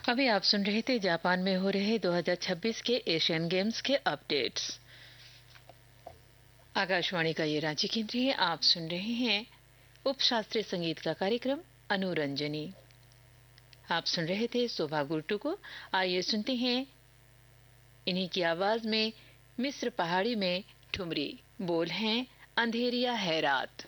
अभी आप सुन रहे थे जापान में हो रहे 2026 के एशियन गेम्स के अपडेट्स। आकाशवाणी का ये रांची केंद्र है। आप सुन रहे हैं उपशास्त्रीय संगीत का कार्यक्रम अनुरंजनी। आप सुन रहे थे शोभा गुर्टू को। आइए सुनते हैं इन्हीं की आवाज में मिस्र पहाड़ी में ठुमरी। बोल हैं अंधेरिया है रात।